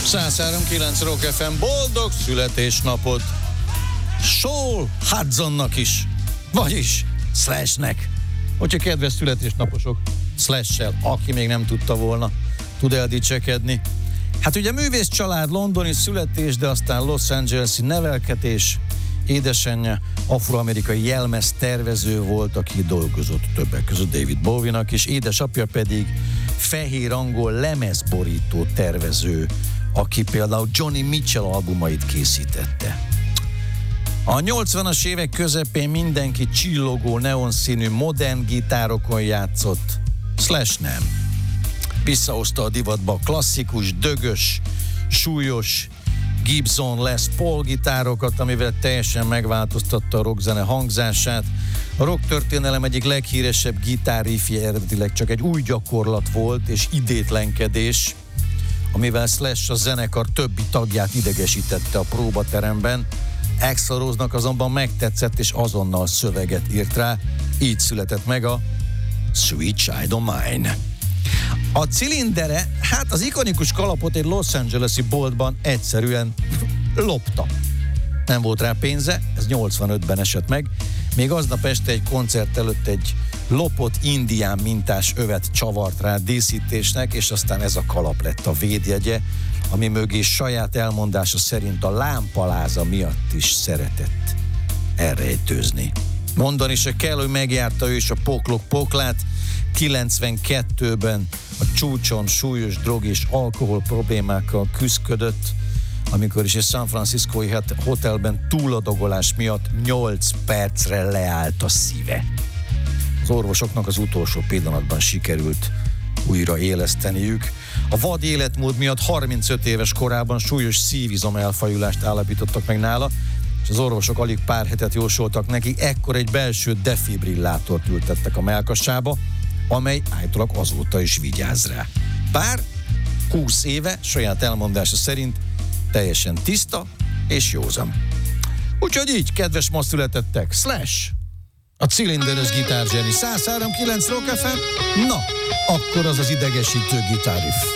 103.9 Rock FM, boldog születésnapot Saul Hudsonnak is, vagyis Slashnek. Hogyha kedves születésnaposok, Slash-sel, aki még nem tudta volna, tud eldicsekedni. Hát ugye művész család, londoni születés, de aztán Los Angeles-i nevelkedés. Édesanyja afroamerikai jelmez tervező volt, aki dolgozott többek között David Bowie-nak, és édesapja pedig fehér angol lemezborító tervező, aki például Johnny Mitchell albumait készítette. A 80-as évek közepén mindenki csillogó, neonszínű, modern gitárokon játszott. Slash nem. Visszahozta a divatba a klasszikus, dögös, súlyos Gibson Les Paul gitárokat, amivel teljesen megváltoztatta a rockzene hangzását. A rock történelem egyik leghíresebb gitárriffje eredetileg csak egy új gyakorlat volt és idétlenkedés, amivel Slash a zenekar többi tagját idegesítette a próbateremben. Axl Rose-nak azonban megtetszett és azonnal szöveget írt rá, így született meg a Sweet Child of Mine. A cilindere, hát az ikonikus kalapot egy Los Angeles-i boltban egyszerűen lopta. Nem volt rá pénze, ez 85-ben esett meg, még aznap este egy koncert előtt egy lopott indián mintás övet csavart rá díszítésnek, és aztán ez a kalap lett a védjegye, ami mögé saját elmondása szerint a lámpaláza miatt is szeretett elrejtőzni. Mondani se kell, hogy megjárta ő is a poklok poklát. 92-ben a csúcson súlyos drog és alkohol problémákkal küszködött, amikor is egy San Franciscói hotelben túladagolás miatt 8 percre leállt a szíve. Az orvosoknak az utolsó pillanatban sikerült újra éleszteniük. A vad életmód miatt 35 éves korában súlyos szívizom elfajulást állapítottak meg nála, és az orvosok alig pár hetet jósoltak neki, ekkor egy belső defibrillátort ültettek a mellkasába, amely állítólag azóta is vigyáz rá. Bár 20 éve, saját elmondása szerint teljesen tiszta és józan. Úgyhogy így, kedves ma születettek, Slash, a cilinderes gitárzseni, 103.9 Rock FM, na, akkor az az idegesítő gitárriff.